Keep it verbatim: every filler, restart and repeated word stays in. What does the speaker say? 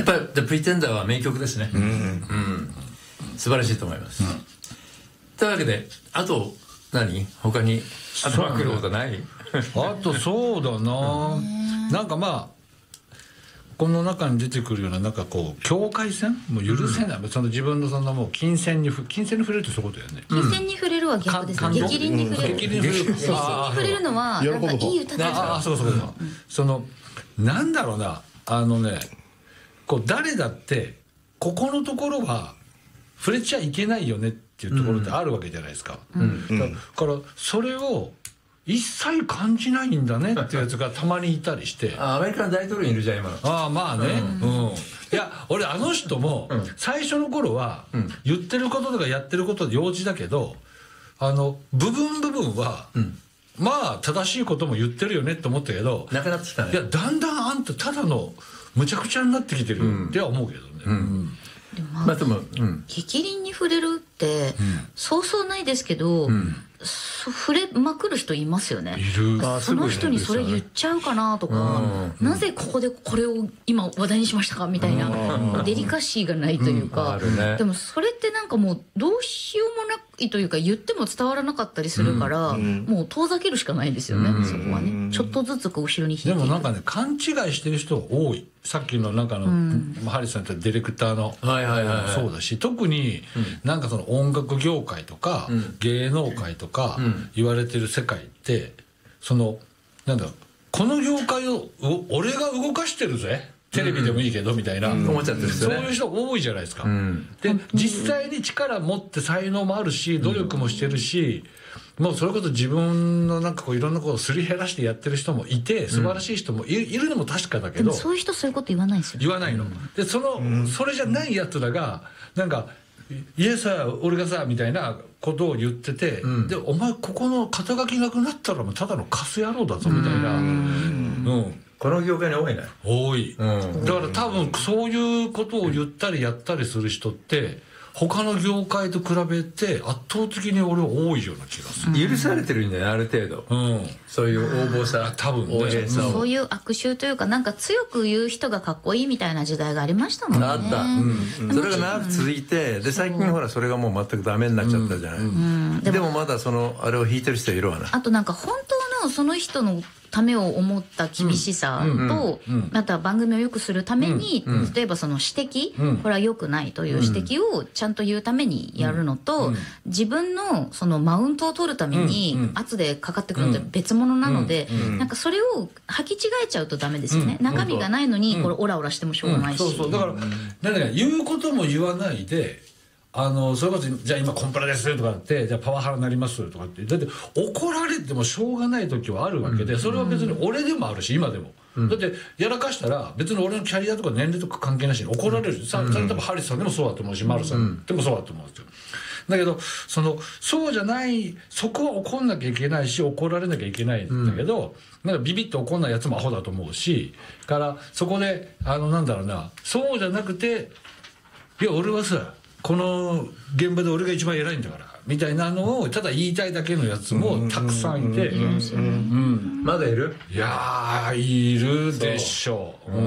ぱり「The Pretender」は名曲ですね。うん、うん、素晴らしいと思います、うん、というわけであと何他に頭くることない？ あとそうだななんかまあこの中に出てくるようななんかこう境界線もう許せない、うん、その自分のそのもう金銭に金銭に触れるってそういうことだよね。 金銭に触れるは逆ですよ。激鱗に触れる。激鱗に触れるのはなんかいい歌だよ。 ああそうそうそう。そのなんだろうなあのねこう誰だってここのところは触れちゃいけないよねっていうところってあるわけじゃないですか。うん、だからそれを一切感じないんだねっていうやつがたまにいたりしてあアメリカの大統領にいるじゃん今の。 ああまあね、うん、うん、いや俺あの人も最初の頃は言ってることとかやってることで幼稚だけどあの部分部分は、うん、まあ正しいことも言ってるよねって思ったけどなくなってきたね。 いやだんだんあんたただのむちゃくちゃになってきてるっては思うけどね。うんうんでもまあ、でも、うん、激鱗に触れるって、うん、そうそうないですけど、うん、触れまくる人いますよね。 いる。 その人にそれ言っちゃうかなとか、うん、なぜここでこれを今話題にしましたかみたいな、うん、デリカシーがないというか、うんね、でもそれってなんかもうどうしようもないというか言っても伝わらなかったりするから、うん、もう遠ざけるしかないですよね、うん、そこはねちょっとずつこう後ろに引いていく。 でもなんかね勘違いしてる人が多い。さっきのなんかの、うん、ハリスさんってディレクターのそうだし特になんかその音楽業界とか、うん、芸能界とか言われてる世界ってそのなんだろうこの業界を俺が動かしてるぜテレビでもいいけどみたいな、うん、そういう人多いじゃないですか、うん、で実際に力持って才能もあるし努力もしてるし、うん、もうそれこそ自分のなんかこういろんなことをすり減らしてやってる人もいて素晴らしい人も い,、うん、いるのも確かだけどそういう人そういうこと言わないですよ。 言わないの、うん、でその、うん、それじゃないやつらがなんかいやさ俺がさみたいなことを言ってて、うん、でお前ここの肩書きなくなったらもうただのカス野郎だぞみたいな、うん、 うんこの業界に多いね。 多い、うん、だから多分そういうことを言ったりやったりする人って他の業界と比べて圧倒的に俺は多いような気がする。 許されてるんだよねある程度、うん、そういう横暴さ多分ねそういう悪臭というかなんか強く言う人がかっこいいみたいな時代がありましたもんね。 あった、うん、それが長く続いてで最近ほらそれがもう全くダメになっちゃったじゃない、うんうん、でも、でもまだそのあれを引いてる人いるわな。 あとなんか本当のその人のためを思った厳しさと、また番組を良くするために、例えばその指摘、これは良くないという指摘をちゃんと言うためにやるのと、自分のそのマウントを取るために圧でかかってくるのって別物なので、なんかそれを履き違えちゃうとダメですよね。中身がないのにこれオラオラしてもしょうがないし。 そうそうだからなんだか言うことも言わないで。あのそれこそじゃあ今コンプラですとかってじゃあパワハラになりますとかってだって怒られてもしょうがない時はあるわけで、うん、それは別に俺でもあるし今でも、うん、だってやらかしたら別に俺のキャリアとか年齢とか関係なしに怒られるし、うん、それ多分ハリスさんでもそうだと思うし、うん、マルさんでもそうだと思うんですよ。だけどそのそうじゃないそこは怒んなきゃいけないし怒られなきゃいけないんだけど、うん、なんかビビッと怒んないやつもアホだと思うしからそこであのなんだろうなそうじゃなくていや俺はさこの現場で俺が一番偉いんだからみたいなのをただ言いたいだけのやつもたくさんいて、 まだいる？ いやーいるでしょう。